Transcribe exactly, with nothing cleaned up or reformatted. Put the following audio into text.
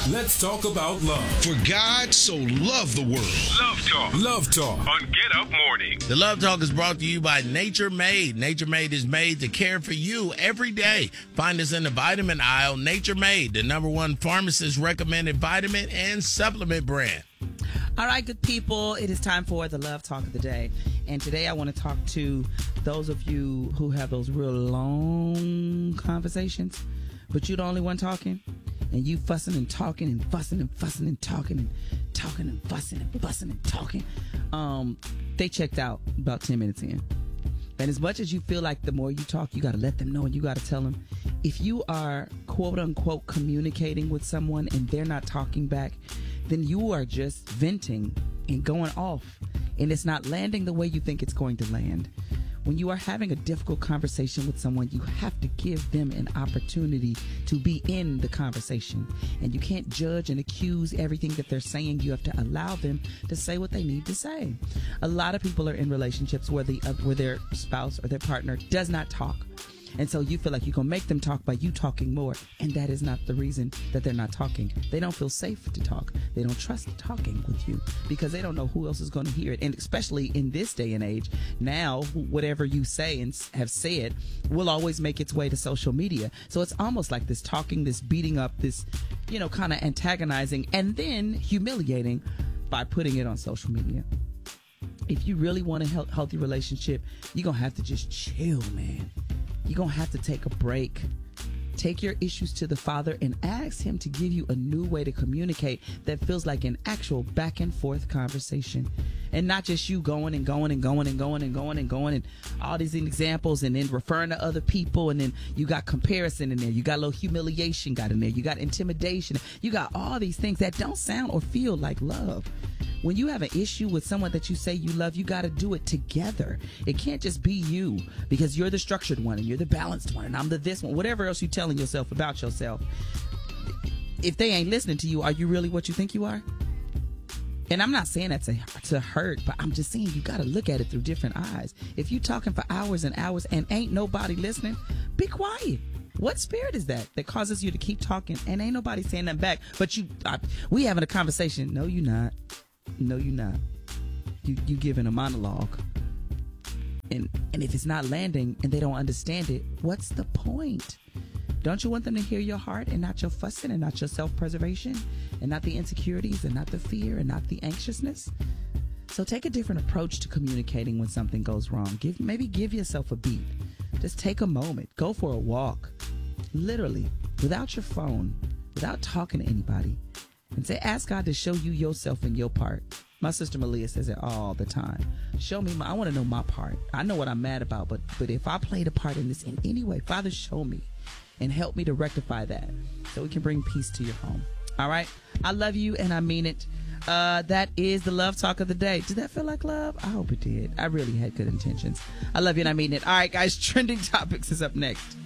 Let's talk about love. For God so loved the world. Love Talk. Love Talk on Get Up Morning. The Love Talk is brought to you by Nature Made. Nature Made is made to care for you every day. Find us in the vitamin aisle. Nature Made, the number one pharmacist recommended vitamin and supplement brand. All right, good people. It is time for the Love Talk of the day. And today I want to talk to those of you who have those real long conversations, but you're the only one talking. And you fussing and talking and fussing and fussing and talking and talking and fussing and fussing and talking. Um, they checked out about ten minutes in. And as much as you feel like the more you talk, you got to let them know and you got to tell them. If you are quote unquote communicating with someone and they're not talking back, then you are just venting and going off. And it's not landing the way you think it's going to land. When you are having a difficult conversation with someone, you have to give them an opportunity to be in the conversation. And you can't judge and accuse everything that they're saying. You have to allow them to say what they need to say. A lot of people are in relationships where the uh, where their spouse or their partner does not talk. And so you feel like you're going to make them talk by you talking more. And that is not the reason that they're not talking. They don't feel safe to talk. They don't trust talking with you because they don't know who else is going to hear it. And especially in this day and age, now whatever you say and have said will always make its way to social media. So it's almost like this talking, this beating up, this, you know, kind of antagonizing and then humiliating by putting it on social media. If you really want a healthy relationship, you're going to have to just chill, man. You're going to have to take a break. Take your issues to the Father and ask Him to give you a new way to communicate that feels like an actual back and forth conversation. And not just you going and going and going and going and going and going and all these examples and then referring to other people. And then you got comparison in there. You got a little humiliation got in there. You got intimidation. You got all these things that don't sound or feel like love. When you have an issue with someone that you say you love, you got to do it together. It can't just be you because you're the structured one and you're the balanced one and I'm the this one. Whatever else you're telling yourself about yourself. If they ain't listening to you, are you really what you think you are? And I'm not saying that to, to hurt, but I'm just saying you got to look at it through different eyes. If you talking for hours and hours and ain't nobody listening, be quiet. What spirit is that that causes you to keep talking and ain't nobody saying nothing back? But you, I, we having a conversation. No, you not. No, you're not. You you giving a monologue. And and if it's not landing and they don't understand it, what's the point? Don't you want them to hear your heart and not your fussing and not your self-preservation and not the insecurities and not the fear and not the anxiousness? So take a different approach to communicating when something goes wrong. Give maybe give yourself a beat. Just take a moment. Go for a walk. Literally, without your phone, without talking to anybody. And say, ask God to show you yourself and your part. My sister Malia says it all the time. Show me, my, I want to know my part. I know what I'm mad about, but but if I played a part in this in any way, Father, show me and help me to rectify that so we can bring peace to your home. All right? I love you and I mean it. Uh, that is the Love Talk of the day. Did that feel like love? I hope it did. I really had good intentions. I love you and I mean it. All right, guys, Trending Topics is up next.